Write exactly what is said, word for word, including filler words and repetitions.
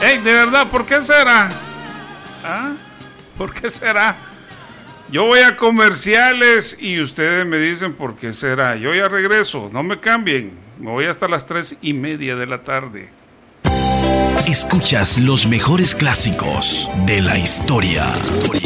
Ey, de verdad, ¿por qué será? ¿Ah? ¿Por qué será? Yo voy a comerciales y ustedes me dicen por qué será. Yo ya regreso, no me cambien. Me voy hasta las tres y media de la tarde. Escuchas los mejores clásicos de la historia.